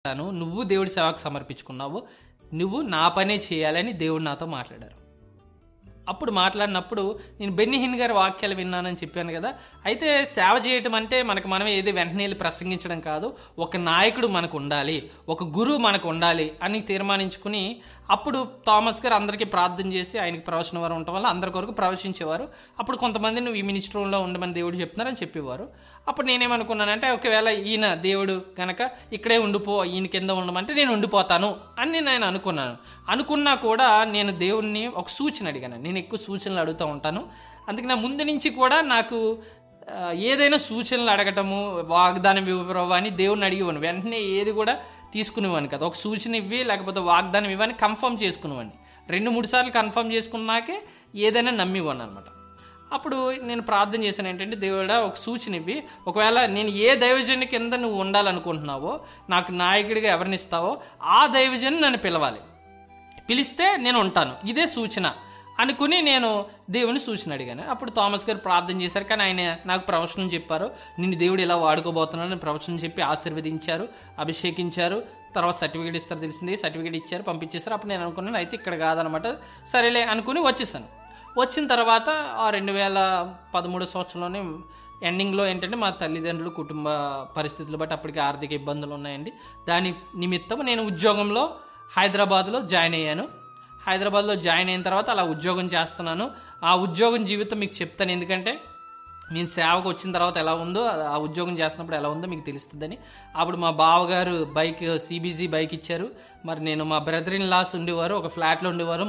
నువ్వు దేవుడి సేవకు సమర్పించుకున్నావు, నువ్వు నా పనే చేయాలని దేవుడు నాతో మాట్లాడారు. అప్పుడు మాట్లాడినప్పుడు నేను బెన్నీ హిన్ గారి వాక్యాలు విన్నానని చెప్పాను కదా. అయితే సేవ చేయటం అంటే మనమే ఏది వెంటనే వెళ్ళి ప్రసంగించడం కాదు, ఒక నాయకుడు మనకు ఉండాలి, ఒక గురువు మనకు ఉండాలి అని తీర్మానించుకుని అప్పుడు థామస్ గారు అందరికీ ప్రార్థన చేసి ఆయనకి ప్రవచన వరం ఉండటం వల్ల అందరి కొరకు ప్రవచించేవారు. అప్పుడు కొంతమంది నువ్వు ఈ మినిస్ట్రీలో ఉండమని దేవుడు చెప్తున్నారని చెప్పేవారు. అప్పుడు నేనేమనుకున్నానంటే ఒకవేళ ఈయన దేవుడు కనుక ఇక్కడే ఉండిపో, ఈయన కింద ఉండమంటే నేను ఉండిపోతాను అని నేను అనుకున్నా కూడా నేను దేవుణ్ణి ఒక సూచన అడిగాను. నేను ఎక్కువ సూచనలు అడుగుతూ ఉంటాను. అందుకే నా ముందు నుంచి కూడా నాకు ఏదైనా సూచనలు అడగటము, వాగ్దానం ఇవ్వవు అని దేవుణ్ణి అడిగేవాను. వెంటనే ఏది కూడా తీసుకునేవాడిని కదా. ఒక సూచన ఇవ్వి లేకపోతే వాగ్దానం ఇవ్వని కన్ఫర్మ్ చేసుకునేవాడిని. 2-3 సార్లు కన్ఫర్మ్ చేసుకున్నాకే ఏదైనా నమ్మివ్వను అనమాట. అప్పుడు నేను ప్రార్థన చేశాను ఏంటంటే, దేవుడా ఒక సూచన ఇవ్వి, ఒకవేళ నేను ఏ దైవజనుని కింద నువ్వు ఉండాలనుకుంటున్నావో, నాకు నాయకుడిగా ఎవరిని ఇస్తావో ఆ దైవజను నన్ను పిలిస్తే నేను ఉంటాను, ఇదే సూచన అనుకుని నేను దేవుని సూచన అడిగాను. అప్పుడు థామస్ గారు ప్రార్థన చేశారు. కానీ ఆయన నాకు ప్రవచనం చెప్పారు, నిన్ను దేవుడు ఇలా వాడుకోబోతున్నాను ప్రవచనం చెప్పి ఆశీర్వదించారు, అభిషేకించారు. తర్వాత సర్టిఫికేట్ ఇస్తారు తెలిసింది, సర్టిఫికేట్ ఇచ్చారు, పంపించేశారు. అప్పుడు నేను అనుకున్నాను అయితే ఇక్కడ కాదనమాట, సరేలే అనుకుని వచ్చేసాను. వచ్చిన తర్వాత ఆ 2013 సంవత్సరంలోనే ఎండింగ్లో ఏంటంటే మా తల్లిదండ్రులు కుటుంబ పరిస్థితులు బట్టి అప్పటికి ఆర్థిక ఇబ్బందులు ఉన్నాయండి. దాని నిమిత్తం నేను ఉద్యోగంలో హైదరాబాద్లో జాయిన్ అయ్యాను. హైదరాబాద్లో జాయిన్ అయిన తర్వాత అలా ఉద్యోగం చేస్తున్నాను. ఆ ఉద్యోగం జీవితం మీకు చెప్తాను, ఎందుకంటే నేను సేవకు వచ్చిన తర్వాత ఎలా ఉందో, ఆ ఉద్యోగం చేస్తున్నప్పుడు ఎలా ఉందో మీకు తెలుస్తుందని. అప్పుడు మా బావగారు బైక్ CBZ బైక్ ఇచ్చారు. మరి నేను మా బ్రదర్ ఇన్ లాస్ ఉండేవారు, ఒక ఫ్లాట్లో ఉండేవారు,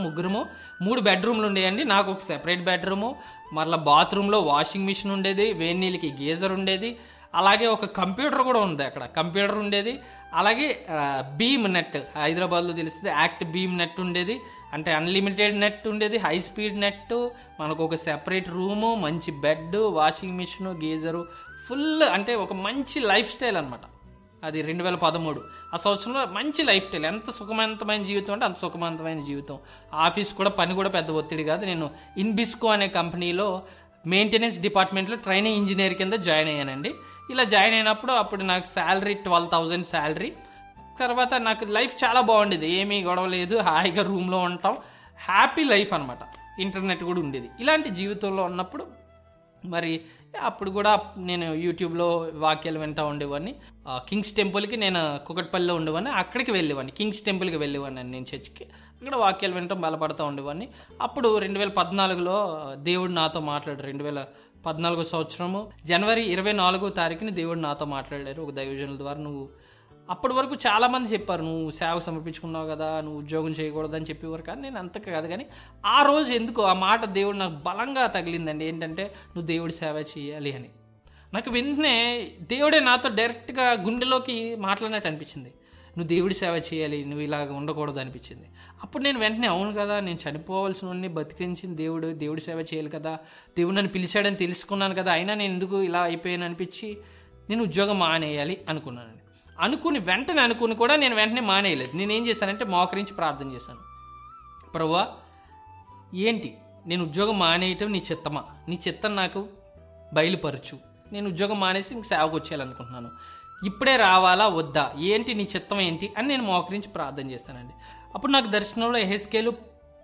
3 బెడ్రూమ్లు ఉండేయండి. నాకు ఒక సెపరేట్ బెడ్రూము, మరలా బాత్రూంలో వాషింగ్ మిషన్ ఉండేది, వేడి నీళ్ళకి గీజర్ ఉండేది, అలాగే ఒక కంప్యూటర్ కూడా ఉంది, అక్కడ కంప్యూటర్ ఉండేది. అలాగే బీమ్ నెట్, హైదరాబాద్లో తెలిస్తే యాక్ట్ బీమ్ నెట్ ఉండేది, అంటే అన్లిమిటెడ్ నెట్ ఉండేది, హై స్పీడ్ నెట్, మనకు ఒక సెపరేట్ రూము, మంచి bed, washing machine, geyser, full అంటే ఒక మంచి లైఫ్ స్టైల్ అనమాట. అది 2013 ఆ సంవత్సరంలో మంచి లైఫ్ స్టైల్. ఎంత సుఖవంతమైన జీవితం అంటే అంత సుఖవంతమైన జీవితం. ఆఫీస్ కూడా పని కూడా పెద్ద ఒత్తిడి కాదు. నేను ఇన్బిస్కో అనే కంపెనీలో మెయింటెనెన్స్ డిపార్ట్మెంట్లో ట్రైనింగ్ ఇంజనీర్ కింద జాయిన్ అయ్యానండి. ఇలా జాయిన్ అయినప్పుడు అప్పుడు నాకు శాలరీ 12,000 శాలరీ. తర్వాత నాకు లైఫ్ చాలా బాగుండేది, ఏమీ గొడవ లేదు, హాయిగా రూమ్లో ఉంటాం, హ్యాపీ లైఫ్ అనమాట. ఇంటర్నెట్ కూడా ఉండేది. ఇలాంటి జీవితంలో ఉన్నప్పుడు మరి అప్పుడు కూడా నేను యూట్యూబ్లో వాక్యాలు వింటూ ఉండేవాడిని. కింగ్స్ టెంపుల్కి నేను కుకట్పల్లిలో ఉండేవాడిని, అక్కడికి వెళ్ళేవాడిని, కింగ్స్ టెంపుల్కి వెళ్ళేవాడిని నేను చర్చ్కి. అక్కడ వాక్యాలు వినటం బలపడుతూ ఉండేవాడిని. అప్పుడు 2014లో దేవుడు నాతో మాట్లాడారు. 2014 సంవత్సరము జనవరి 24వ తారీఖున దేవుడు నాతో మాట్లాడారు ఒక దైవజనుల ద్వారా. నువ్వు అప్పటి వరకు చాలామంది చెప్పారు, నువ్వు సేవకు సమర్పించుకున్నావు కదా, నువ్వు ఉద్యోగం చేయకూడదని చెప్పేవారు. కానీ నేను అంత కాదు. కానీ ఆ రోజు ఎందుకో ఆ మాట దేవుడు నాకు బలంగా తగిలిందండి. ఏంటంటే నువ్వు దేవుడి సేవ చేయాలి అని. నాకు వెంటనే దేవుడే నాతో డైరెక్ట్గా గుండెలోకి మాట్లాడినట్టు అనిపించింది. నువ్వు దేవుడి సేవ చేయాలి, నువ్వు ఇలాగ ఉండకూడదు అనిపించింది. అప్పుడు నేను వెంటనే అవును కదా, నేను చనిపోవాల్సిన వాడిని బతికించింది దేవుడి సేవ చేయాలి కదా, దేవుడు నన్ను పిలిచాడని తెలుసుకున్నాను కదా, అయినా నేను ఎందుకు ఇలా అయిపోయాను అనిపించి నేను ఉద్యోగం మానేయాలి అనుకున్నానండి. వెంటనే అనుకుని కూడా నేను వెంటనే మానేయలేదు. నేనేం చేశానంటే మోకరించి ప్రార్థన చేశాను. ప్రభువా, ఏంటి నేను ఉద్యోగం మానేయటం నీ చిత్తమా? నీ చిత్తం నాకు బయలుపరచు. నేను ఉద్యోగం మానేసి ఇంక సేవకు వచ్చేయాలనుకుంటున్నాను. ఇప్పుడే రావాలా వద్దా, ఏంటి నీ చిత్తం ఏంటి అని నేను మోకరించి ప్రార్థన చేస్తానండి. అప్పుడు నాకు దర్శనంలో యెహెజ్కేలు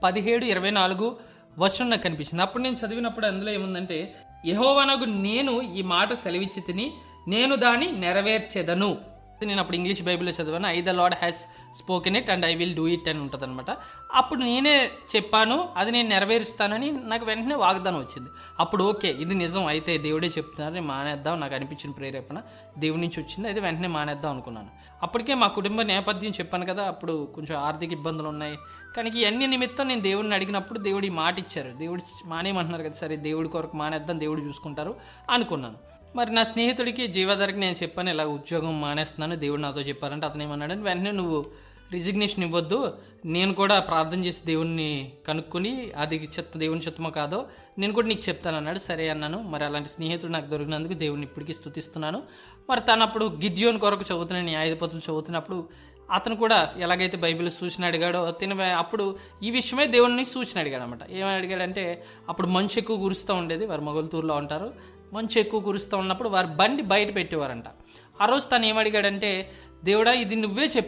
17:24 వచనం నాకు కనిపించింది. అప్పుడు నేను చదివినప్పుడు అందులో ఏముందంటే, యెహోవానగు నేను ఈ మాట సెలవిచ్చి తిని నేను దాన్ని నెరవేర్చెదను. నేను అప్పుడు ఇంగ్లీష్ బైబిల్లో చదివాను, I the lord has spoken it and I will do it అని ఉంటుంది అనమాట. అప్పుడు నేనే చెప్పాను, అది నేను నెరవేరుస్తానని నాకు వెంటనే వాగ్దానం వచ్చింది. అప్పుడు ఓకే, ఇది నిజం, అయితే దేవుడే చెప్తున్నారు, నేను మానేద్దాం, నాకు అనిపించిన ప్రేరేపణ దేవుడి నుంచి వచ్చింది, అయితే వెంటనే మానేద్దాం అనుకున్నాను. అప్పటికే మా కుటుంబ నేపథ్యం చెప్పాను కదా, అప్పుడు కొంచెం ఆర్థిక ఇబ్బందులు ఉన్నాయి. కానీ ఇవన్నీ నిమిత్తం నేను దేవుడిని అడిగినప్పుడు దేవుడు ఈ మాట ఇచ్చారు, దేవుడు మానేయమంటున్నారు కదా, సరే దేవుడి కొరకు మానేద్దాం, దేవుడు చూసుకుంటారు అనుకున్నాను. మరి నా స్నేహితుడికి జీవాధారకి నేను చెప్పాను, ఇలా ఉద్యోగం మానేస్తున్నాను, దేవుడు నాతో చెప్పారంటే అతను ఏమన్నాడని, వెంటనే నువ్వు రిజిగ్నేషన్ ఇవ్వద్దు, నేను కూడా ప్రార్థన చేసి దేవుణ్ణి కనుక్కొని అది దేవుని చిత్తమో కాదో నేను కూడా నీకు చెప్తాను అన్నాడు. సరే అన్నాను. మరి అలాంటి స్నేహితుడు నాకు దొరికినందుకు దేవుడిని ఇప్పటికీ స్తుతిస్తున్నాను. మరి తను అప్పుడు గిద్యోన్ కొరకు చదువుతున్నాను, న్యాయాధిపతులు చదువుతున్నప్పుడు అతను కూడా ఎలాగైతే బైబిల్ సూచన అడిగాడో అప్పుడు ఈ విషయమే దేవుడిని సూచన అడిగాడు అనమాట. ఏమని అడిగాడంటే, అప్పుడు మంచు ఎక్కువ కురుస్తూ ఉండేది, వారు మొగల్తూరులో ఉంటారు, మంచు ఎక్కువ కురుస్తూ ఉన్నప్పుడు వారు బండి బయట పెట్టేవారంట. ఆ రోజు తను ఏమడిగాడంటే, దేవుడా ఇది నువ్వే చెప్పావు